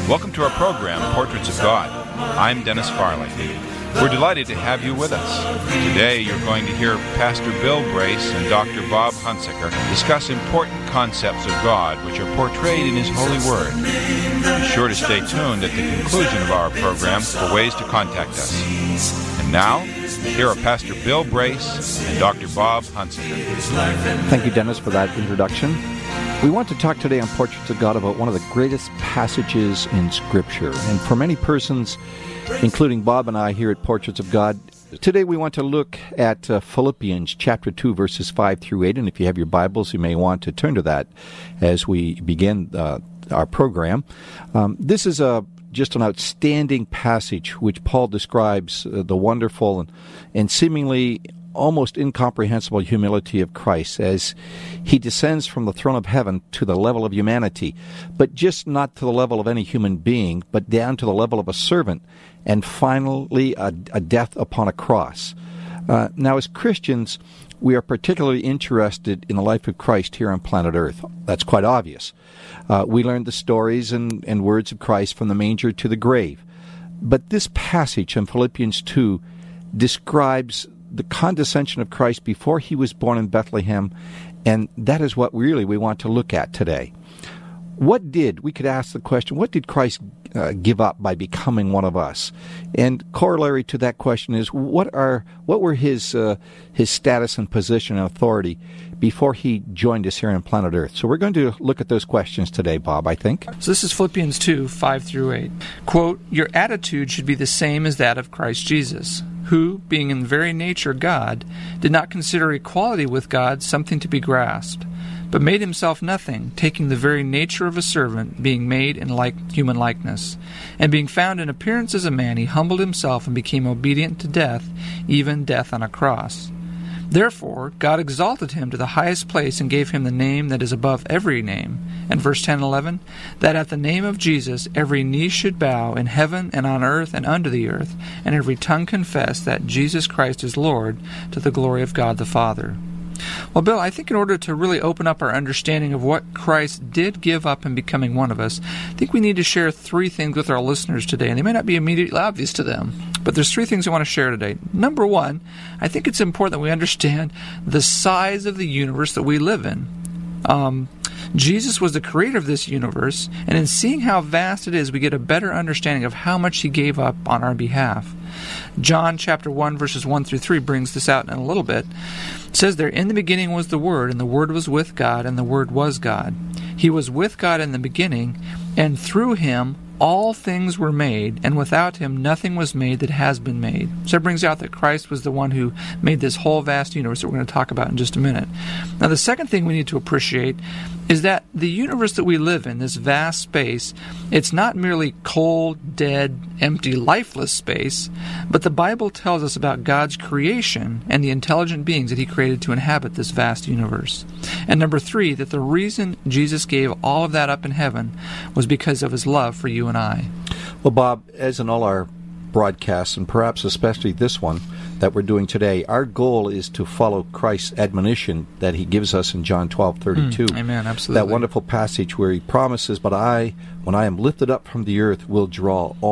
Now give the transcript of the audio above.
Welcome to our program, Portraits of God. I'm Dennis Farley. We're delighted to have you with us. Today you're going to hear Pastor Bill Brace and Dr. Bob Hunsaker discuss important concepts of God which are portrayed in His holy Word. Be sure to stay tuned at the conclusion of our program for ways to contact us. And now, here are Pastor Bill Brace and Dr. Bob Hunsaker. Thank you, Dennis, for that introduction. We want to talk today on Portraits of God about one of the greatest passages in Scripture. And for many persons, including Bob and I here at Portraits of God, today we want to look at Philippians chapter 2, verses 5 through 8. And if you have your Bibles, you may want to turn to that as we begin our program. This is just an outstanding passage which Paul describes the wonderful and seemingly almost incomprehensible humility of Christ as He descends from the throne of heaven to the level of humanity, but just not to the level of any human being, but down to the level of a servant, and finally a death upon a cross. Now, as Christians, we are particularly interested in the life of Christ here on planet Earth. That's quite obvious. We learned the stories and words of Christ from the manger to the grave. But this passage in Philippians 2 describes the condescension of Christ before He was born in Bethlehem, and that is what really we want to look at today. We could ask the question, what did Christ give up by becoming one of us? And corollary to that question is, what were his status and position and authority before He joined us here on planet Earth? So we're going to look at those questions today, Bob, I think. So this is Philippians 2, 5 through 8. Quote, "Your attitude should be the same as that of Christ Jesus, who, being in very nature God, did not consider equality with God something to be grasped, but made Himself nothing, taking the very nature of a servant, being made in human likeness. And being found in appearance as a man, He humbled Himself and became obedient to death, even death on a cross. Therefore, God exalted Him to the highest place and gave Him the name that is above every name." And verse 10 and 11, "That at the name of Jesus every knee should bow in heaven and on earth and under the earth, and every tongue confess that Jesus Christ is Lord, to the glory of God the Father." Well, Bill, I think in order to really open up our understanding of what Christ did give up in becoming one of us, I think we need to share three things with our listeners today, and they may not be immediately obvious to them, but there's three things I want to share today. Number one, I think it's important that we understand the size of the universe that we live in. Jesus was the creator of this universe, and in seeing how vast it is, we get a better understanding of how much He gave up on our behalf. John chapter 1, verses 1 through 3 brings this out in a little bit. It says there, "In the beginning was the Word, and the Word was with God, and the Word was God. He was with God in the beginning, and through Him all things were made, and without Him nothing was made that has been made." So it brings out that Christ was the one who made this whole vast universe that we're going to talk about in just a minute. Now, the second thing we need to appreciate is that the universe that we live in, this vast space, it's not merely cold, dead, empty, lifeless space, but the Bible tells us about God's creation and the intelligent beings that He created to inhabit this vast universe. And number three, that the reason Jesus gave all of that up in heaven was because of His love for you and I. Well, Bob, as in all our broadcasts, and perhaps especially this one that we're doing today, our goal is to follow Christ's admonition that He gives us in John 12:32. Amen, absolutely. That wonderful passage where He promises, "But I, when I am lifted up from the earth, will draw all